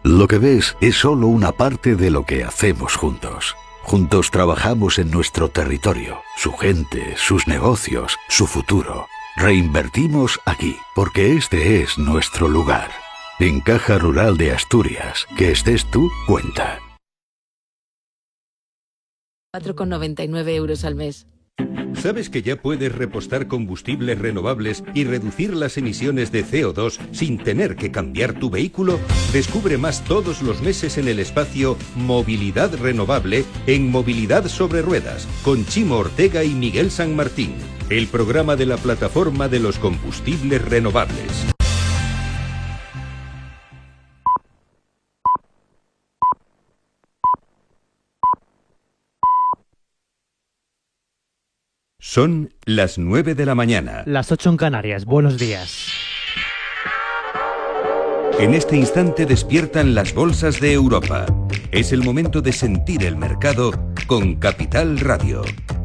Lo que ves es solo una parte de lo que hacemos juntos. Juntos trabajamos en nuestro territorio, su gente, sus negocios, su futuro. Reinvertimos aquí, porque este es nuestro lugar. En Caja Rural de Asturias, que estés tú, cuenta. 4,99 euros al mes. ¿Sabes que ya puedes repostar combustibles renovables y reducir las emisiones de CO2 sin tener que cambiar tu vehículo? Descubre más todos los meses en el espacio Movilidad Renovable en Movilidad sobre Ruedas, con Chimo Ortega y Miguel San Martín, el programa de la plataforma de los combustibles renovables. Son las 9 de la mañana. Las 8 en Canarias. Buenos días. En este instante despiertan las bolsas de Europa. Es el momento de sentir el mercado con Capital Radio.